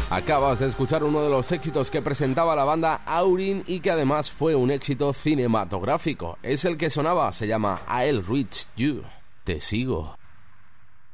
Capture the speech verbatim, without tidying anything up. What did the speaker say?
Acabas de escuchar uno de los éxitos que presentaba la banda Aurin y que además fue un éxito cinematográfico. Es el que sonaba, se llama I'll Reach You. Te sigo.